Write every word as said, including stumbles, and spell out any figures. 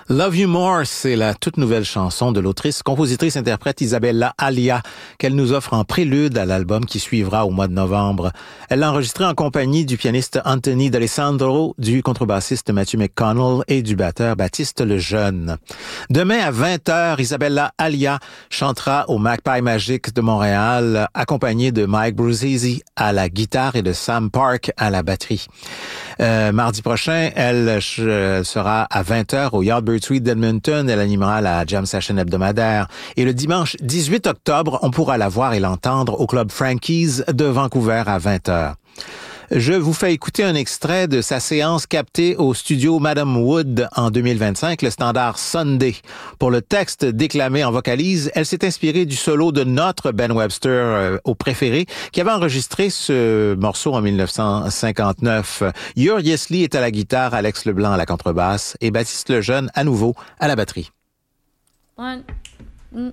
Love You More, c'est la toute nouvelle chanson de l'autrice, compositrice, interprète Isabella Alia, qu'elle nous offre en prélude à l'album qui suivra au mois de novembre. Elle l'a enregistré en compagnie du pianiste Anthony D'Alessandro, du contrebassiste Matthew McConnell et du batteur Baptiste Lejeune. Demain à vingt heures, Isabella Alia chantera au Magpie Magic de Montréal, accompagnée de Mike Bruzzese à la guitare et de Sam Park à la batterie. Euh, mardi prochain, elle euh, sera à vingt heures au Yardbird Suite d'Edmonton. Elle animera la Jam Session hebdomadaire. Et le dimanche dix-huit octobre, on pourra la voir et l'entendre au Club Frankie's de Vancouver à vingt heures. Je vous fais écouter un extrait de sa séance captée au studio Madame Wood en deux mille vingt-cinq, le standard Sunday. Pour le texte déclamé en vocalise, elle s'est inspirée du solo de notre Ben Webster euh, au préféré, qui avait enregistré ce morceau en dix-neuf cent cinquante-neuf. Ur Yesley est à la guitare, Alex Leblanc à la contrebasse et Baptiste Lejeune à nouveau à la batterie. One,